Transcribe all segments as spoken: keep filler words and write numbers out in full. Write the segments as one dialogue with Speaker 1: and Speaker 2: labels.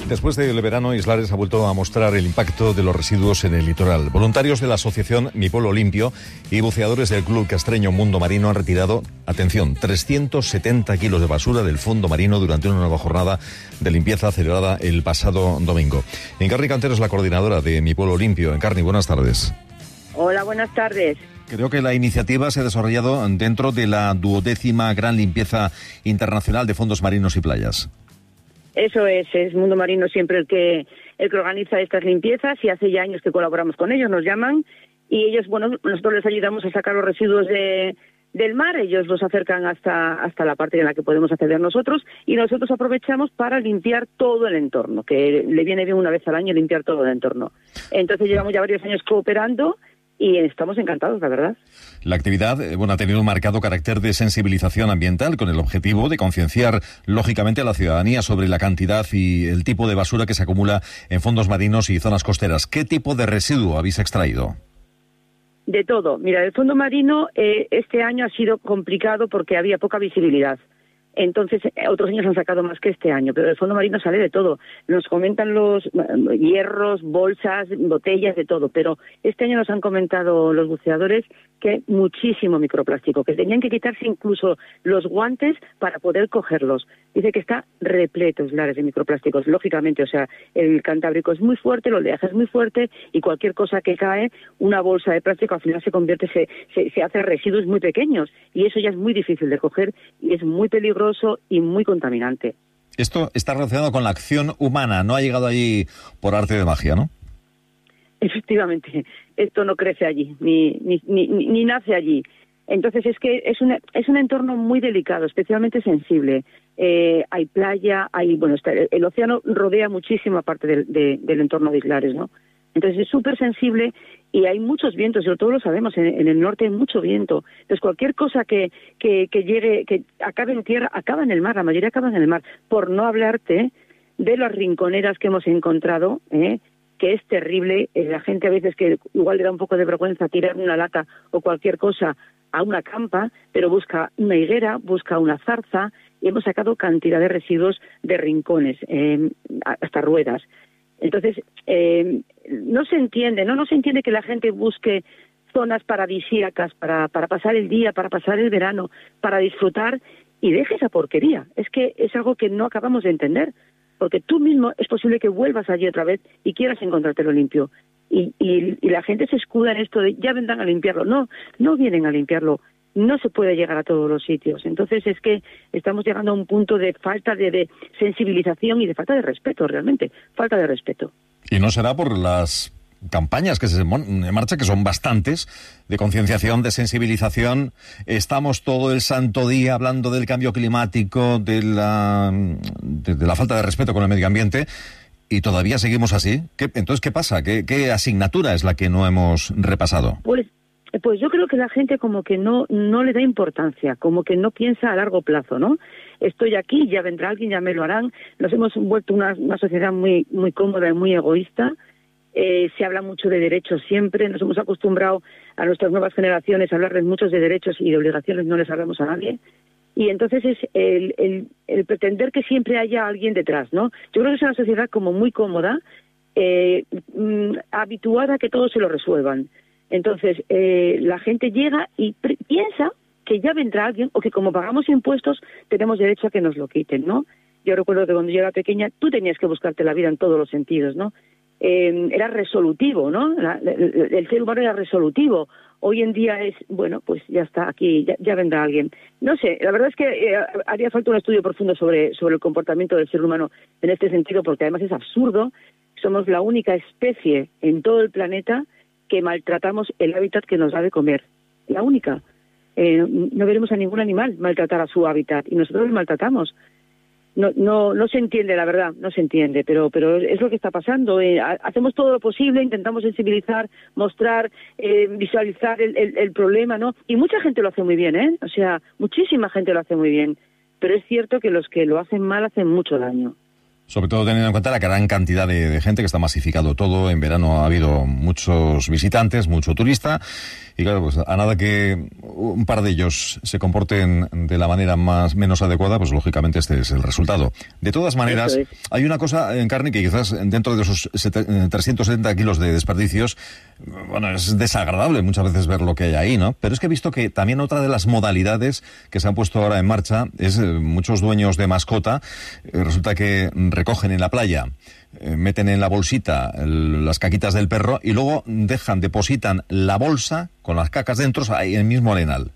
Speaker 1: Después del verano, Islares ha vuelto a mostrar el impacto de los residuos en el litoral. Voluntarios de la asociación Mi Pueblo Limpio y buceadores del club castreño Mundo Marino han retirado, atención, trescientos setenta kilos de basura del fondo marino durante una nueva jornada de limpieza celebrada el pasado domingo. Encarni Cantero es la coordinadora de Mi Pueblo Limpio. Encarni, buenas tardes.
Speaker 2: Hola, buenas tardes.
Speaker 1: Creo que la iniciativa se ha desarrollado dentro de la duodécima gran limpieza internacional de fondos marinos y playas.
Speaker 2: Eso es, es Mundo Marino siempre el que el que organiza estas limpiezas y hace ya años que colaboramos con ellos, nos llaman y ellos, bueno, nosotros les ayudamos a sacar los residuos de, del mar, ellos los acercan hasta hasta la parte en la que podemos acceder nosotros y nosotros aprovechamos para limpiar todo el entorno, que le viene bien una vez al año limpiar todo el entorno. Entonces llevamos ya varios años cooperando y estamos encantados, la verdad.
Speaker 1: La actividad, bueno, ha tenido un marcado carácter de sensibilización ambiental con el objetivo de concienciar, lógicamente, a la ciudadanía sobre la cantidad y el tipo de basura que se acumula en fondos marinos y zonas costeras. ¿Qué tipo de residuo habéis extraído?
Speaker 2: De todo. Mira, el fondo marino eh, este año ha sido complicado porque había poca visibilidad. Entonces, otros años han sacado más que este año, pero el fondo marino sale de todo. Nos comentan los hierros, bolsas, botellas, de todo. Pero este año nos han comentado los buceadores que muchísimo microplástico, que tenían que quitarse incluso los guantes para poder cogerlos. Dice que está repleto, Islares, de microplásticos, lógicamente. O sea, el Cantábrico es muy fuerte, el oleaje es muy fuerte y cualquier cosa que cae, una bolsa de plástico al final se convierte, se, se, se hace residuos muy pequeños. Y eso ya es muy difícil de coger y es muy peligroso y muy contaminante.
Speaker 1: Esto está relacionado con la acción humana, no ha llegado allí por arte de magia, ¿no?
Speaker 2: Efectivamente, esto no crece allí, ni, ni, ni, ni nace allí. Entonces es que es, una, es un entorno muy delicado, especialmente sensible. Eh, hay playa, hay bueno, está, el océano rodea muchísima parte del, de, del entorno de Islares, ¿no? Entonces es súper sensible y hay muchos vientos, sobre todo lo sabemos, en, en el norte hay mucho viento. Entonces cualquier cosa que, que, que llegue, que acabe en tierra, acaba en el mar, la mayoría acaban en el mar. Por no hablarte de las rinconeras que hemos encontrado, ¿eh? que es terrible. Eh, la gente a veces que igual le da un poco de vergüenza tirar una lata o cualquier cosa a una campa, pero busca una higuera, busca una zarza, y hemos sacado cantidad de residuos de rincones, eh, hasta ruedas. Entonces, eh, no se entiende, ¿no? No se entiende que la gente busque zonas paradisíacas para, para pasar el día, para pasar el verano, para disfrutar, y deje esa porquería. Es que es algo que no acabamos de entender, porque tú mismo es posible que vuelvas allí otra vez y quieras encontrártelo limpio. Y, y, y la gente se escuda en esto de ya vendrán a limpiarlo. No, no vienen a limpiarlo. No se puede llegar a todos los sitios. Entonces es que estamos llegando a un punto de falta de, de sensibilización y de falta de respeto, realmente. Falta de respeto.
Speaker 1: Y no será por las campañas que se ponen en marcha, que son bastantes, de concienciación, de sensibilización. Estamos todo el santo día hablando del cambio climático, de la, de, de la falta de respeto con el medio ambiente, y todavía seguimos así. ¿Qué, entonces, ¿qué pasa? ¿Qué, ¿Qué asignatura es la que no hemos repasado?
Speaker 2: Pues, pues yo creo que la gente como que no, no le da importancia, como que no piensa a largo plazo, ¿no? Estoy aquí, ya vendrá alguien, ya me lo harán. Nos hemos vuelto una, una sociedad muy, muy cómoda y muy egoísta. Eh, se habla mucho de derechos siempre, nos hemos acostumbrado a nuestras nuevas generaciones a hablarles muchos de derechos y de obligaciones, no les hablamos a nadie, y entonces es el, el, el pretender que siempre haya alguien detrás, ¿no? Yo creo que es una sociedad como muy cómoda, eh, mm, habituada a que todos se lo resuelvan. Entonces eh, la gente llega y pre- piensa que ya vendrá alguien, o que como pagamos impuestos tenemos derecho a que nos lo quiten, ¿no? Yo recuerdo que cuando yo era pequeña tú tenías que buscarte la vida en todos los sentidos, ¿no? Eh, era resolutivo, ¿no? La, la, el ser humano era resolutivo. Hoy en día es, bueno, pues ya está, aquí ya, ya vendrá alguien. No sé, la verdad es que eh, haría falta un estudio profundo sobre, sobre el comportamiento del ser humano en este sentido, porque además es absurdo. Somos la única especie en todo el planeta que maltratamos el hábitat que nos da de comer. La única. Eh, no veremos a ningún animal maltratar a su hábitat, y nosotros lo maltratamos. No, no, no se entiende, la verdad, no se entiende, pero, pero es lo que está pasando. Eh, hacemos todo lo posible, intentamos sensibilizar, mostrar, eh, visualizar el, el, el problema, ¿no? Y mucha gente lo hace muy bien, ¿eh? O sea, muchísima gente lo hace muy bien, pero es cierto que los que lo hacen mal hacen mucho daño.
Speaker 1: Sobre todo teniendo en cuenta la gran cantidad de, de gente que está masificado todo. En verano ha habido muchos visitantes, mucho turista. Y claro, pues a nada que un par de ellos se comporten de la manera más menos adecuada, pues lógicamente este es el resultado. De todas maneras, es. hay una cosa, en Encarni, que quizás dentro de esos trescientos setenta kilos de desperdicios, bueno, es desagradable muchas veces ver lo que hay ahí, ¿no? Pero es que he visto que también otra de las modalidades que se han puesto ahora en marcha es eh, muchos dueños de mascota, eh, resulta que recogen en la playa, eh, meten en la bolsita el, las caquitas del perro y luego dejan, depositan la bolsa con las cacas dentro ahí en el mismo arenal.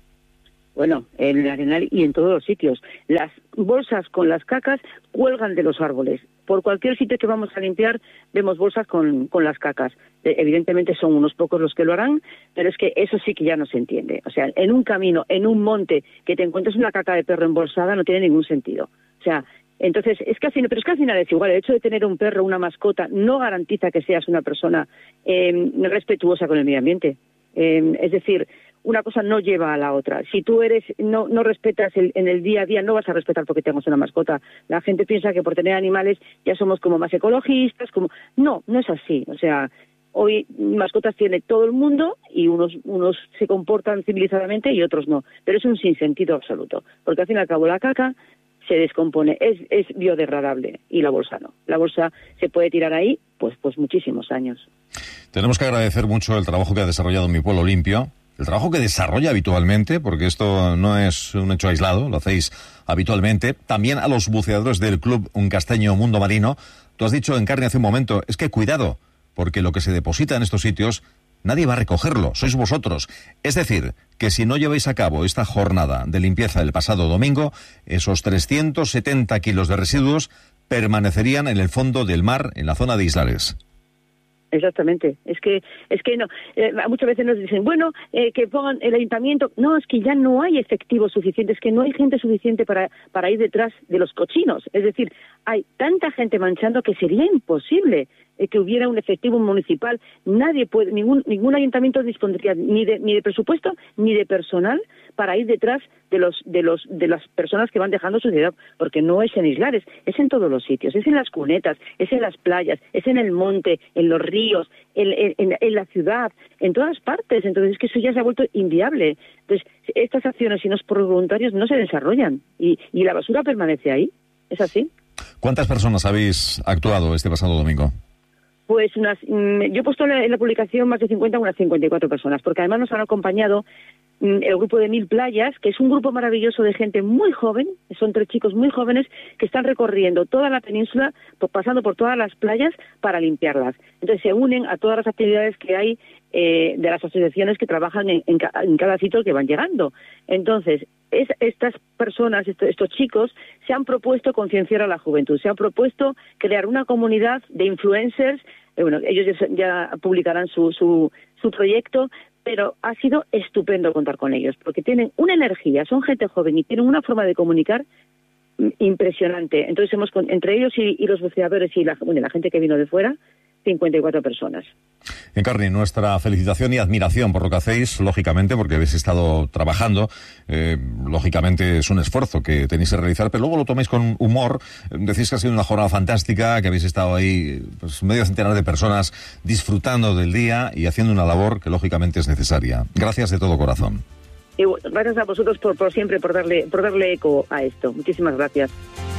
Speaker 2: Bueno, en el arenal y en todos los sitios. Las bolsas con las cacas cuelgan de los árboles. Por cualquier sitio que vamos a limpiar vemos bolsas con, con las cacas. Eh, evidentemente son unos pocos los que lo harán, pero es que eso sí que ya no se entiende. O sea, en un camino, en un monte, que te encuentres una caca de perro embolsada no tiene ningún sentido. O sea, entonces, es que al final, pero es que al final es igual. El hecho de tener un perro, una mascota, no garantiza que seas una persona eh, respetuosa con el medio ambiente. Eh, es decir, una cosa no lleva a la otra. Si tú eres no no respetas el, en el día a día, no vas a respetar porque tengas una mascota. La gente piensa que por tener animales ya somos como más ecologistas, como no, no es así. O sea, hoy mascotas tiene todo el mundo y unos unos se comportan civilizadamente y otros no. Pero es un sinsentido absoluto, porque al fin y al cabo la caca se descompone, es es biodegradable y la bolsa no. La bolsa se puede tirar ahí pues pues muchísimos años.
Speaker 1: Tenemos que agradecer mucho el trabajo que ha desarrollado Mi Pueblo Limpio. El trabajo que desarrolla habitualmente, porque esto no es un hecho aislado, lo hacéis habitualmente. También a los buceadores del Club Un Castaño Mundo Marino. Tú has dicho, Encarni, hace un momento, es que cuidado, porque lo que se deposita en estos sitios, nadie va a recogerlo, sois vosotros. Es decir, que si no lleváis a cabo esta jornada de limpieza del pasado domingo, esos trescientos setenta kilos de residuos permanecerían en el fondo del mar, en la zona de Islares.
Speaker 2: Exactamente, es que es que no eh, muchas veces nos dicen, bueno, eh, que pongan el ayuntamiento, no, es que ya no hay efectivos suficientes, es que no hay gente suficiente para para ir detrás de los cochinos, es decir, hay tanta gente manchando que sería imposible eh, que hubiera un efectivo municipal, nadie puede, ningún ningún ayuntamiento dispondría ni de ni de presupuesto ni de personal para ir detrás de los de los de las personas que van dejando suciedad, porque no es en Islares, es en todos los sitios, es en las cunetas, es en las playas, es en el monte, en los ríos, en, en, en la ciudad, en todas partes. Entonces es que eso ya se ha vuelto inviable. Entonces estas acciones, si no es por voluntarios, no se desarrollan y, y la basura permanece ahí. ¿Es así?
Speaker 1: ¿Cuántas personas habéis actuado este pasado domingo?
Speaker 2: Pues unas, yo he puesto en la, en la publicación más de cincuenta, unas cincuenta y cuatro personas, porque además nos han acompañado el grupo de Mil Playas, que es un grupo maravilloso de gente muy joven, son tres chicos muy jóvenes que están recorriendo toda la península, pasando por todas las playas para limpiarlas. Entonces se unen a todas las actividades que hay eh, de las asociaciones que trabajan en, en, en cada sitio que van llegando. Entonces, es, estas personas, estos, estos chicos, se han propuesto concienciar a la juventud, se han propuesto crear una comunidad de influencers. Eh, bueno, ellos ya, ya publicarán su, su, su proyecto, pero ha sido estupendo contar con ellos, porque tienen una energía, son gente joven y tienen una forma de comunicar impresionante. Entonces hemos, entre ellos y, y los buceadores y la, bueno, la gente que vino de fuera, cincuenta y cuatro personas.
Speaker 1: Encarni, nuestra felicitación y admiración por lo que hacéis, lógicamente, porque habéis estado trabajando. Eh, lógicamente es un esfuerzo que tenéis que realizar, pero luego lo tomáis con humor. Decís que ha sido una jornada fantástica, que habéis estado ahí, pues, medio centenar de personas disfrutando del día y haciendo una labor que lógicamente es necesaria. Gracias de todo corazón.
Speaker 2: Y gracias a vosotros por, por siempre, por darle, por darle eco a esto. Muchísimas gracias.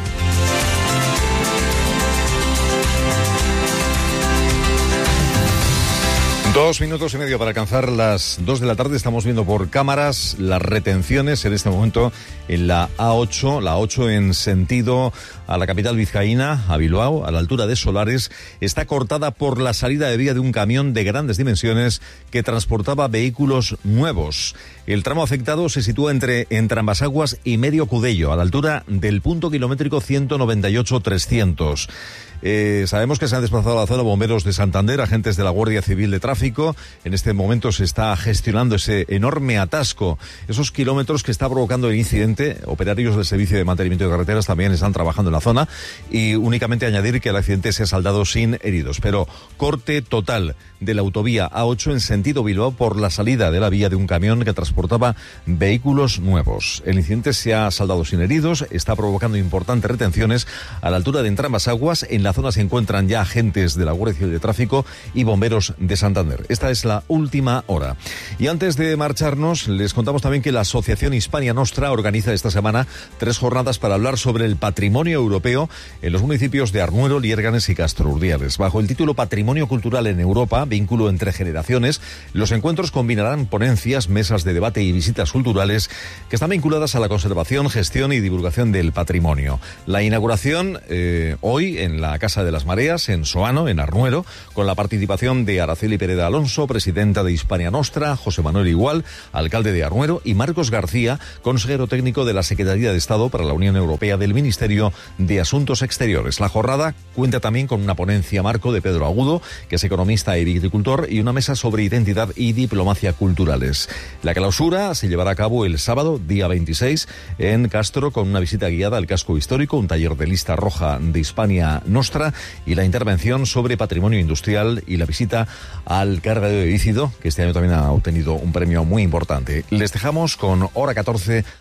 Speaker 1: Dos minutos y medio para alcanzar las dos de la tarde. Estamos viendo por cámaras las retenciones en este momento en la A ocho, la ocho en sentido a la capital vizcaína, a Bilbao, a la altura de Solares. Está cortada por la salida de vía de un camión de grandes dimensiones que transportaba vehículos nuevos. El tramo afectado se sitúa entre Entrambas-Aguas y Medio Cudello, a la altura del punto kilométrico ciento noventa y ocho trescientos. Eh, sabemos que se han desplazado a la zona bomberos de Santander, agentes de la Guardia Civil de Tráfico. tráfico. En este momento se está gestionando ese enorme atasco, esos kilómetros que está provocando el incidente. Operarios del Servicio de Mantenimiento de Carreteras también están trabajando en la zona, y únicamente añadir que el accidente se ha saldado sin heridos. Pero corte total de la autovía A ocho en sentido Bilbao por la salida de la vía de un camión que transportaba vehículos nuevos. El incidente se ha saldado sin heridos, está provocando importantes retenciones a la altura de entrambas aguas. En la zona se encuentran ya agentes de la Guardia Civil de Tráfico y bomberos de Santander. Esta es la última hora. Y antes de marcharnos, les contamos también que la Asociación Hispania Nostra organiza esta semana tres jornadas para hablar sobre el patrimonio europeo en los municipios de Arnuero, Liérganes y Castro Urdiales. Bajo el título Patrimonio Cultural en Europa, vínculo entre generaciones, los encuentros combinarán ponencias, mesas de debate y visitas culturales que están vinculadas a la conservación, gestión y divulgación del patrimonio. La inauguración eh, hoy en la Casa de las Mareas, en Soano, en Arnuero, con la participación de Araceli Pereda Alonso, presidenta de Hispania Nostra, José Manuel Igual, alcalde de Arnuero, y Marcos García, consejero técnico de la Secretaría de Estado para la Unión Europea del Ministerio de Asuntos Exteriores. La jornada cuenta también con una ponencia marco de Pedro Agudo, que es economista y viticultor, y una mesa sobre identidad y diplomacia culturales. La clausura se llevará a cabo el sábado, día veintiséis, en Castro, con una visita guiada al casco histórico, un taller de lista roja de Hispania Nostra y la intervención sobre patrimonio industrial y la visita al cargadero de Bícido, que este año también ha obtenido un premio muy importante. Les dejamos con Hora catorce